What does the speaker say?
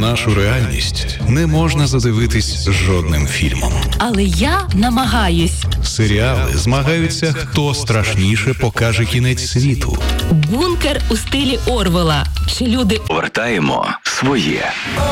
нашу реальність не можна задивитись жодним фільмом. Але я намагаюсь. Серіали змагаються, хто страшніше покаже кінець світу. Бункер у стилі Орвела. Чи люди Повертаємо своє.